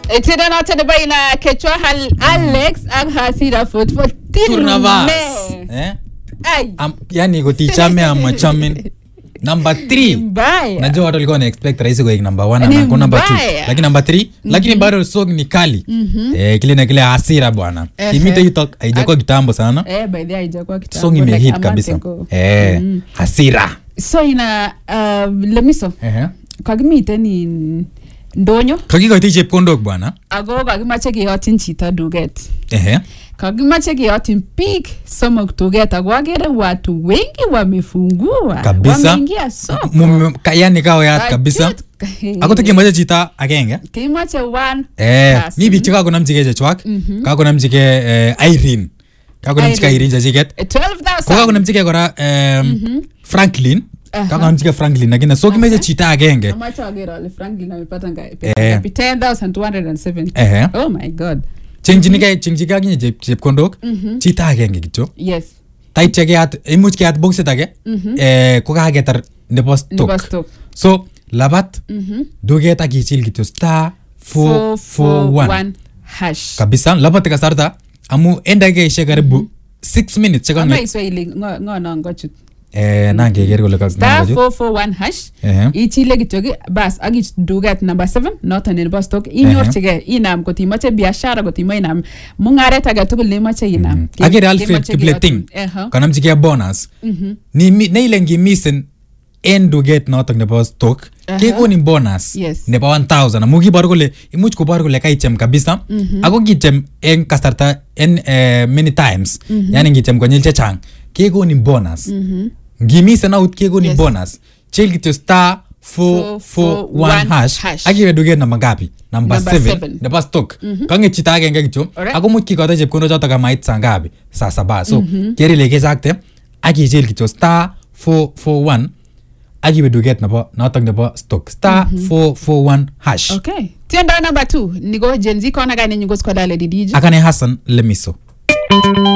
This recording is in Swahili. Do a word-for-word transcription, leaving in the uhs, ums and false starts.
Tena na tena baina kechwa hal Alex ang hasira football Turnavas. Eh? Ay. Am, yani ko tichame ama chamin. Number three. Mbaya. Najua watu walikuwa na expect rahisi kwa number one na kwa number two. Lakini number three, lakini bado song ni kali. Eh, kile na kile hasira bwana. Kimita hiyo haijakuwa kitambo sana. Eh, by the way haijakuwa kitambo. Song imehit kabisa. Eh, hasira. So ina uh, lemiso. Eh. Kagimite ni ndonyo. Kakikoiti chepkondok bwana. Ago kagimache keyotin chito duket. Ehe. Kagimache keyotin pik somok duket ago agere watu wengi wamefungua. Kabisa. Wameingia soko. Yani kao yat kabisa. Ako tukimache chita agenge. Kimache one. Eh, mi biik chekakonamchige chechwak. Kakonamchige eh, Irene. Kakonamchige Irene chechiket. twelve thousand. Ko kakonamchige kora eh, Franklin. Kakonamchige Franklin lakini so kimeche chita agenge. Amache agere ale Franklin amepata ngapi? ten thousand two hundred seventy. Eh. Oh my god. Chenjinige chenjige akinye chepkondok. Chita agenge kityo. Yes. Taitya keyat imuch keyat boxit age. Eh, ko kaketar nebo stock. So labat duket akichil kityo star four four one hash kabisa labat kasarta amu enda geishe karibu six minutes cheka ngai Swahili ngo no ngochut eh nange ger kole ka star four four one hash ichile kityo bas akich duket number seven not in the stock inyorchige inam kotimache biashara kotimache inam mungaret age tugul nemache inam agere Alfred Kipleting kanamchige bonus ni neile ngimisen en duket notok nebo stock kekonin bonus nebo one thousand amu kiboru kole imuch koboru kole kaichem kabisa ako kichem en kasarta en many times yani ngichem konyil chechang kekonin bonus ngimisen out kekonin bonus chil kityo star four four one hash akiwe duket namba ngapi number seven nebo stock kange chita agenge kityo ako much kikoto chepkondo chotok kamait saa ngapi saa saba so kerile kechakte akichil kityo star four four one akiwe duket nabo notok nebo stock star four four one hash. Okay. Tienda number two niko Gen Z kona gani nyingo squad ale D J. Akane Hassan Lemiso.